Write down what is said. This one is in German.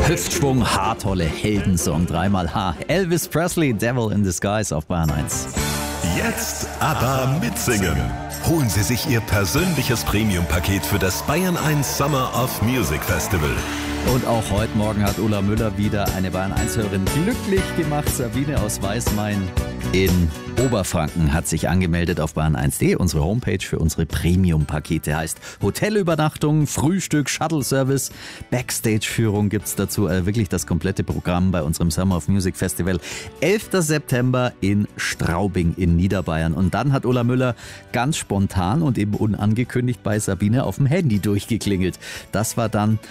Hüftschwung, haartolle Heldensong, dreimal H. Elvis Presley, Devil in Disguise auf Bayern 1. Jetzt aber mitsingen. Holen Sie sich Ihr persönliches Premium-Paket für das Bayern 1 Summer of Music Festival. Und auch heute Morgen hat Ulla Müller wieder eine Bayern 1-Hörerin glücklich gemacht. Sabine aus Weißmain in Oberfranken hat sich angemeldet auf bayern1.de. Unsere Homepage für unsere Premium-Pakete heißt Hotelübernachtung, Frühstück, Shuttle-Service, Backstage-Führung gibt's dazu. Wirklich das komplette Programm bei unserem Summer of Music Festival. 11. September in Straubing in Niederbayern. Und dann hat Ulla Müller ganz spontan und eben unangekündigt bei Sabine auf dem Handy durchgeklingelt. Das war dann